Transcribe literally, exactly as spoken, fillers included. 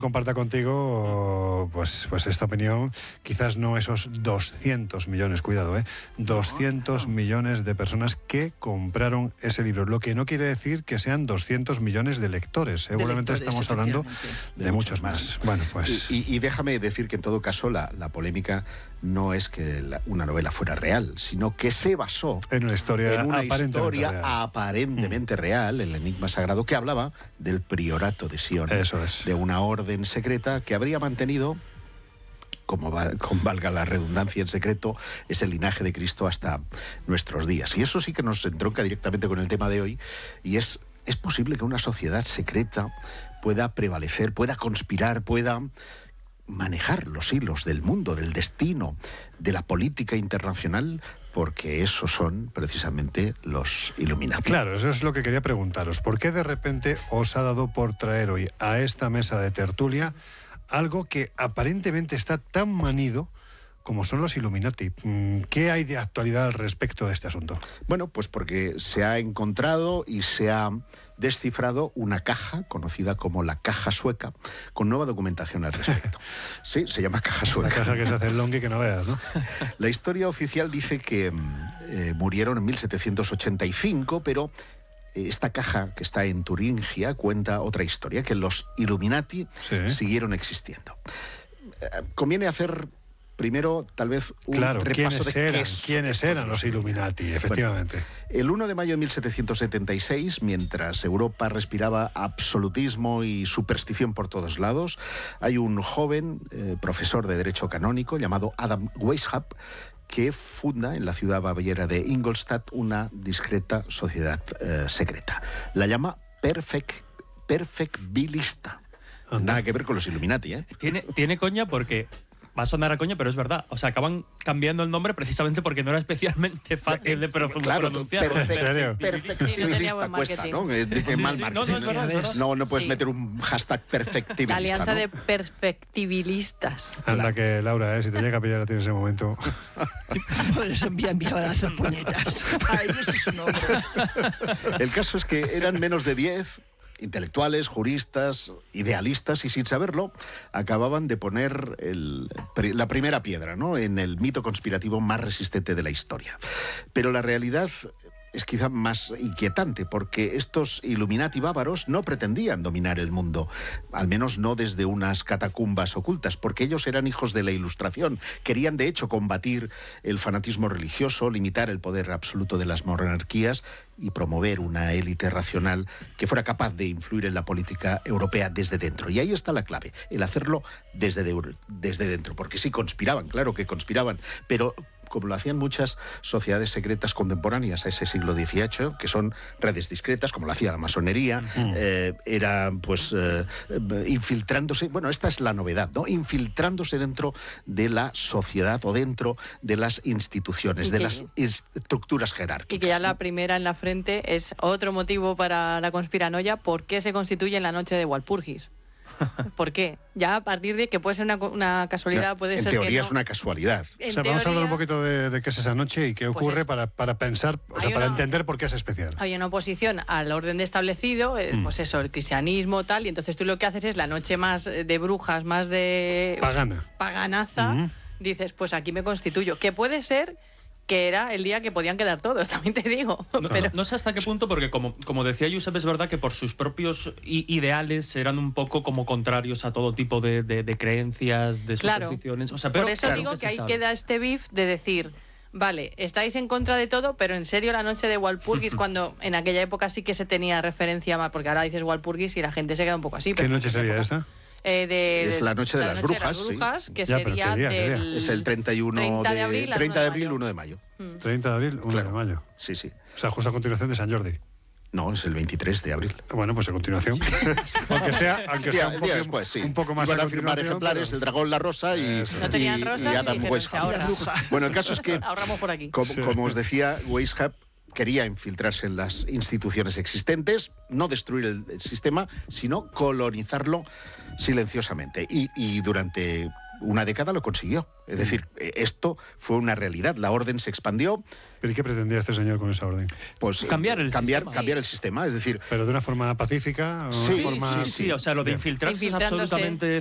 Comparta contigo pues, pues esta opinión, quizás no esos doscientos millones, cuidado, ¿eh? doscientos millones de personas que compraron ese libro, lo que no quiere decir que sean doscientos millones de lectores, seguramente estamos hablando de, de muchos más. más. Bueno, pues... Y, y, y déjame decir que en todo caso la, la polémica no es que la, una novela fuera real, sino que se basó en una historia, en una aparentemente, historia real. aparentemente mm. real, el enigma sagrado, que hablaba del priorato de Sion, Eso es. de una orden secreta que habría mantenido, como va, con valga la redundancia en secreto, ese linaje de Cristo hasta nuestros días. Y eso sí que nos entronca directamente con el tema de hoy, y es, es posible que una sociedad secreta pueda prevalecer, pueda conspirar, pueda manejar los hilos del mundo, del destino, de la política internacional, porque esos son precisamente los Illuminati. Claro, eso es lo que quería preguntaros. ¿Por qué de repente os ha dado por traer hoy a esta mesa de tertulia algo que aparentemente está tan manido como son los Illuminati? ¿Qué hay de actualidad al respecto de este asunto? Bueno, pues porque se ha encontrado y se ha descifrado una caja conocida como la caja sueca, con nueva documentación al respecto. Sí, se llama caja sueca. La caja que se hace el longi que no veas, ¿no? La historia oficial dice que eh, murieron en mil setecientos ochenta y cinco, pero esta caja que está en Turingia cuenta otra historia, que los Illuminati sí. siguieron existiendo. Eh, conviene hacer primero, tal vez, un claro, repaso ¿quiénes de eran, qué quiénes eran los Illuminati, efectivamente. Bueno, el uno de mayo de mil setecientos setenta y seis, mientras Europa respiraba absolutismo y superstición por todos lados, hay un joven eh, profesor de Derecho Canónico llamado Adam Weishaupt que funda en la ciudad baviera de Ingolstadt una discreta sociedad eh, secreta. La llama Perfect, Perfectbilista. Nada que ver con los Illuminati, ¿eh? Tiene, tiene coña porque... Va a sonar a coña, pero es verdad. O sea, acaban cambiando el nombre precisamente porque no era especialmente fácil de pro claro, pronunciar. Perfect, ¿En serio? Perfectibilista sí, no cuesta, ¿no? Eh, sí, mal sí, marketing. No, no, es verdad, es verdad. no, no puedes sí. meter un hashtag perfectibilista. La alianza ¿no? de perfectibilistas. Anda claro. que, Laura, ¿eh? Si te llega a pillar a ti en ese momento... Pues envía, envía a hacer puñetas. Ay, ese es su nombre. El caso es que eran menos de diez... intelectuales, juristas, idealistas, y sin saberlo, acababan de poner el, la primera piedra, ¿no?, en el mito conspirativo más resistente de la historia. Pero la realidad es quizá más inquietante, porque estos Illuminati bávaros no pretendían dominar el mundo, al menos no desde unas catacumbas ocultas, porque ellos eran hijos de la Ilustración. Querían, de hecho, combatir el fanatismo religioso, limitar el poder absoluto de las monarquías y promover una élite racional que fuera capaz de influir en la política europea desde dentro. Y ahí está la clave, el hacerlo desde, de, desde dentro, porque sí conspiraban, claro que conspiraban, pero como lo hacían muchas sociedades secretas contemporáneas a ese siglo dieciocho, que son redes discretas, como lo hacía la masonería, mm. eh, era pues eh, infiltrándose, bueno, esta es la novedad, ¿no? Infiltrándose dentro de la sociedad o dentro de las instituciones, y de que, las estructuras jerárquicas. Y que ya ¿no? la primera en la frente es otro motivo para la conspiranoia, ¿por qué se constituye en la noche de Walpurgis? ¿Por qué? Ya a partir de que puede ser una, una casualidad, puede en ser teoría que no. es una casualidad. En o sea, teoría, vamos a hablar un poquito de, de qué es esa noche y qué ocurre pues es, para, para pensar, o sea, para una, entender por qué es especial. Hay una oposición al orden establecido, eh, mm. pues eso, el cristianismo, tal, y entonces tú lo que haces es la noche más de brujas, más de... Pagana. Paganaza, mm. dices, pues aquí me constituyo. Que puede ser que era el día que podían quedar todos, también te digo. No, pero... no, no sé hasta qué punto, porque como, como decía Josep, es verdad que por sus propios ideales eran un poco como contrarios a todo tipo de, de, de creencias, de supersticiones. Claro. O sea, pero, por eso claro digo que, que ahí sabe. queda este beef de decir, vale, estáis en contra de todo, pero en serio la noche de Walpurgis, cuando en aquella época sí que se tenía referencia más, porque ahora dices Walpurgis y la gente se queda un poco así. ¿Qué noche sería esta? Eh, de, es la noche de, la las, noche brujas, de las brujas, sí. que ya, sería día, del... Es el treinta y uno treinta de abril, treinta de abril, uno de mayo. Mm. treinta de abril, uno claro. de mayo. Sí, sí. O sea, justo a continuación de San Jordi. No, es el veintitrés de abril. Bueno, pues a continuación. aunque sea, aunque sea un, poco, después, sí. un poco más Iban a a firmar ejemplares, pero... el dragón, la rosa y, no tenían rosas y Adam y Weishaupt. Bueno, el caso es que, ahorramos por aquí. Como, sí. como os decía, Weishaupt quería infiltrarse en las instituciones existentes, no destruir el, el sistema, sino colonizarlo silenciosamente. Y, y durante una década lo consiguió. Es decir, esto fue una realidad. La orden se expandió. ¿Pero y qué pretendía este señor con esa orden? Pues cambiar el cambiar, sistema. cambiar el sistema. Es decir, ¿Pero de una forma pacífica? O Sí, una forma... Sí, sí, o sea, lo de Bien. infiltrarse es Infiltrándose. absolutamente